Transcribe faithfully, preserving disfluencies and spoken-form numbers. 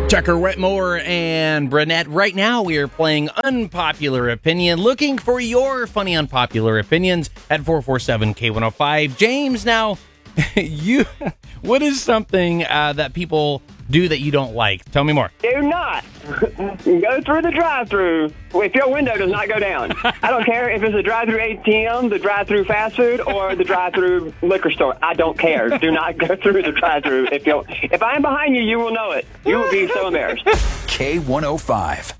Tucker Wetmore and Brunette. Right now, we are playing Unpopular Opinion, looking for your funny unpopular opinions at four four seven K one oh five. James, now, you, what is something uh, that people do that you don't like? Tell me more. Do not go through the drive-thru if your window does not go down. I don't care if it's a drive-thru A T M, the drive-thru fast food, or the drive-thru liquor store. I don't care. Do not go through the drive-thru. If you if I am behind you, you will know it. You will be so embarrassed. K one oh five.